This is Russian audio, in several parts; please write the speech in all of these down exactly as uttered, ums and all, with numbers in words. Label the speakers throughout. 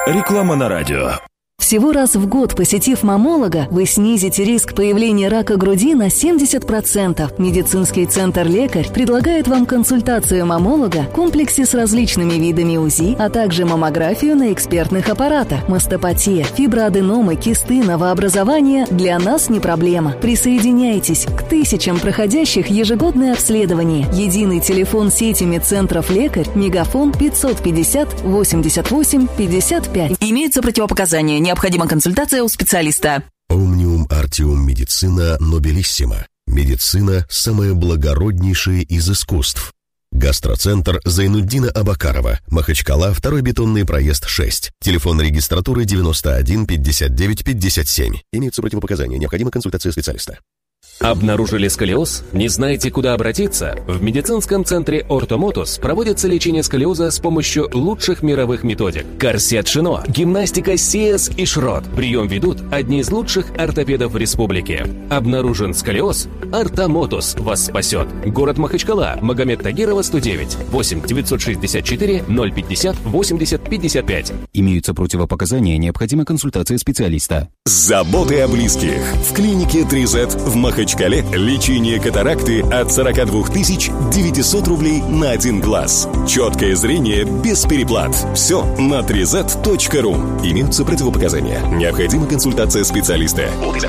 Speaker 1: Реклама на радио.
Speaker 2: Всего раз в год, посетив маммолога, вы снизите риск появления рака груди на семьдесят процентов. Медицинский центр «Лекарь» предлагает вам консультацию маммолога в комплексе с различными видами УЗИ, а также маммографию на экспертных аппаратах. Мастопатия, фиброаденомы, кисты, новообразования – для нас не проблема. Присоединяйтесь к тысячам проходящих ежегодное обследование. Единый телефон сети медцентров «Лекарь» мегафон пятьсот пятьдесят восемьдесят восемь пятьдесят пять.
Speaker 3: Имеются противопоказания. Необходима консультация у специалиста.
Speaker 4: Omnium Artium Medicina Nobilissima. Медицина – самое благороднейшее из искусств. Гастроцентр Зайнуддина Абакарова. Махачкала, второй бетонный проезд шесть. Телефон регистратуры девяносто один пятьдесят девять пятьдесят семь. Имеются противопоказания. Необходима консультация специалиста.
Speaker 5: Обнаружили сколиоз? Не знаете, куда обратиться? В медицинском центре «Ортомотус» проводится лечение сколиоза с помощью лучших мировых методик. Корсет Шино, гимнастика Сиэс и Шрот. Прием ведут одни из лучших ортопедов в республике. Обнаружен сколиоз? «Ортомотус» вас спасет. Город Махачкала, Магомед Тагирова, сто девять, восемь девятьсот шестьдесят четыре ноль пятьдесят восемьдесят пятьдесят пять.
Speaker 6: Имеются противопоказания, необходима консультация специалиста.
Speaker 1: Заботы о близких. В клинике три зет в Махачкале лечение катаракты от сорок два тысяч девятьсот рублей на один глаз. Четкое зрение без переплат. Все на три зет точка ру. Имеются противопоказания. Необходима консультация специалиста.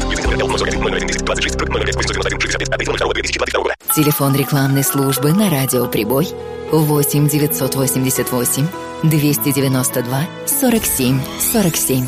Speaker 7: Телефон рекламной службы на радио «Прибой» восемь девятьсот восемьдесят восемь двести девяносто два сорок семь сорок семь.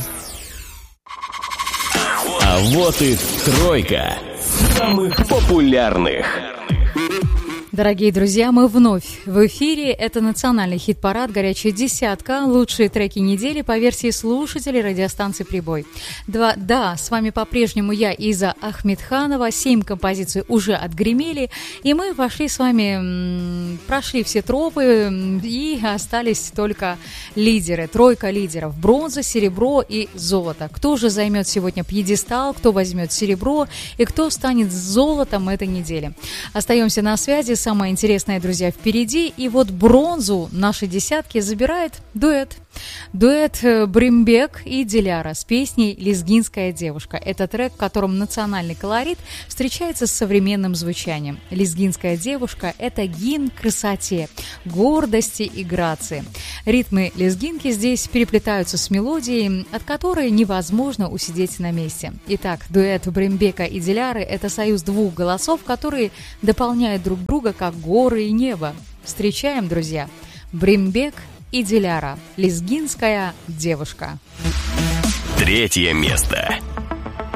Speaker 8: А вот и тройка самых популярных.
Speaker 9: Дорогие друзья, мы вновь в эфире. Это национальный хит-парад «Горячая десятка». Лучшие треки недели по версии слушателей радиостанции «Прибой». Два, да, с вами по-прежнему я, Иза Ахмедханова. Семь композиций уже отгремели. И мы пошли с вами, м, прошли все тропы, и остались только лидеры. Тройка лидеров. Бронза, серебро и золото. Кто же займет сегодня пьедестал, кто возьмет серебро и кто станет золотом этой недели. Остаемся на связи с Самое интересное, друзья, впереди. И вот бронзу нашей десятки забирает дуэт. Дуэт Бримбек и Диляра с песней «Лезгинская девушка». Это трек, в котором национальный колорит встречается с современным звучанием. «Лезгинская девушка» — это гимн красоте, гордости и грации. Ритмы лезгинки здесь переплетаются с мелодией, от которой невозможно усидеть на месте. Итак, дуэт Бримбека и Диляры — это союз двух голосов, которые дополняют друг друга, как горы и небо. Встречаем, друзья, Бримбек и Диляра. «Лезгинская девушка».
Speaker 8: Третье место.